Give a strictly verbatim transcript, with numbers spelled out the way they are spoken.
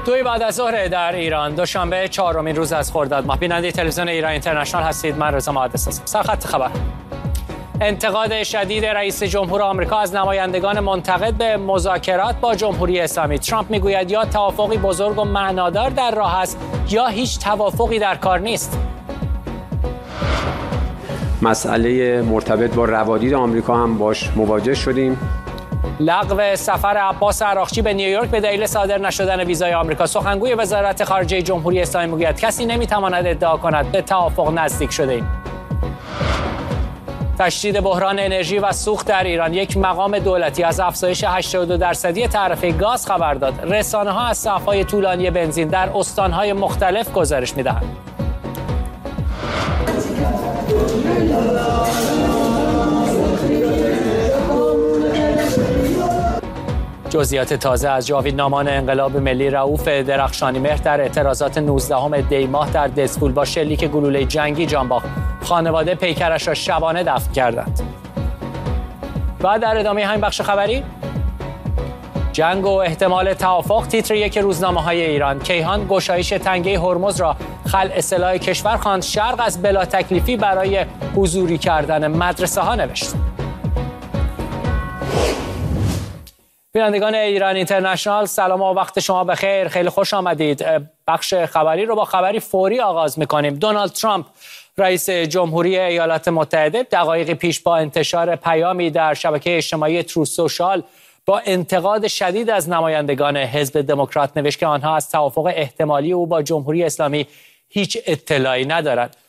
دوی بعد از ظهر در ایران، دوشنبه چهارمین روز از خرداد ماه. بیننده تلویزیون ایران اینترنشنال هستید. من رضا مهندس هستم. سرخط خبر: انتقاد شدید رئیس جمهور آمریکا از نمایندگان منتقد به مذاکرات با جمهوری اسلامی. ترامپ میگوید یا توافقی بزرگ و معنادار در راه است یا هیچ توافقی در کار نیست. مسئله مرتبط با روادید آمریکا هم باش مواجه شدیم. لغو سفر عباس عراقچی به نیویورک به دلیل صادر نشدن ویزای آمریکا. سخنگوی وزارت خارجه جمهوری اسلامی میگوید کسی نمیتواند ادعا کند به توافق نزدیک شده ایم. تشدید بحران انرژی و سوخت در ایران. یک مقام دولتی از افزایش هشتاد و دو درصدی تعرفه گاز خبر داد. رسانه‌ها از صف‌های طولانی بنزین در استان‌های مختلف گزارش می‌دهند. جزئیات تازه از جاوید نامان انقلاب ملی رؤوف درخشانی مهر در اعتراضات نوزدهم دی ماه در دسفول با شلیک گلوله جنگی جان باخت. خانواده پیکرش را شبانه دفن کردند. و در ادامه همین بخش خبری، جنگ و احتمال توافق تیتر یک روزنامه‌های ایران. کیهان گشایش تنگه هرمز را خلع سلاح کشور خواند. شرق از بلا تکلیفی برای حضوری کردن مدرسه ها نوشت. بینندگان ایران اینترنشنال، سلام و وقت شما بخیر. خیلی خوش آمدید. بخش خبری رو با خبری فوری آغاز می‌کنیم. دونالد ترامپ رئیس جمهوری ایالات متحده دقایقی پیش با انتشار پیامی در شبکه اجتماعی ترو سوشال با انتقاد شدید از نمایندگان حزب دموکرات نوشت که آنها از توافق احتمالی او با جمهوری اسلامی هیچ اطلاعی ندارند.